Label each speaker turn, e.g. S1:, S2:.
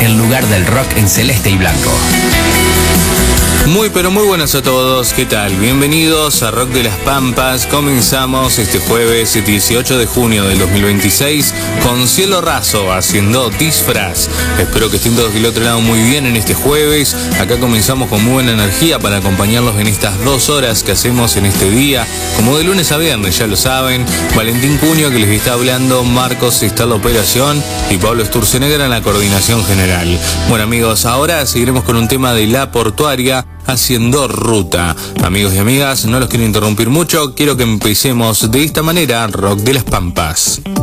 S1: en lugar del rock en celeste y blanco.
S2: Muy pero muy buenas a todos, ¿qué tal? Bienvenidos a Rock de las Pampas. Comenzamos este jueves 18 de junio del 2026 con Cielo Raso haciendo Disfraz. Espero que estén todos del otro lado muy bien en este jueves. Acá comenzamos con muy buena energía para acompañarlos en estas 2 horas que hacemos en este día, como de lunes a viernes, ya lo saben. Valentín Cuño que les está hablando, Marcos está en la operación y Pablo Sturzenegger en la coordinación general. Bueno amigos, ahora seguiremos con un tema de La Portuaria, haciendo ruta. Amigos y amigas, no los quiero interrumpir mucho, quiero que empecemos de esta manera, Rock de las Pampas.